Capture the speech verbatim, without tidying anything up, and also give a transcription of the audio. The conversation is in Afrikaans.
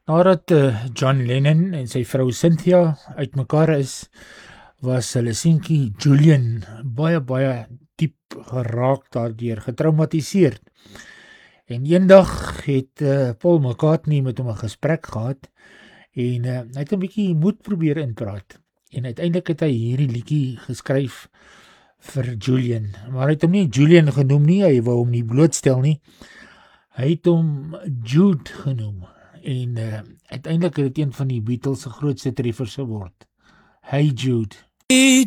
Nadat uh, John Lennon en sy vrou Cynthia uitmekaar is, was hulle seentjie Julian baie, baie diep geraak daardeur, getraumatiseerd. En eendag het uh, Paul McCartney met hom 'n gesprek gehad en uh, hy het 'n bietjie moed probeer inpraat. En uiteindelik het hy hierdie liedjie geskryf vir Julian. Maar hy het hom nie Julian genoem nie, hy wou hom nie blootstel nie. Hy het hom Jude genoem. En uh, uiteindelik het dit een van die Beatles se grootste treffers geword. Hey Jude.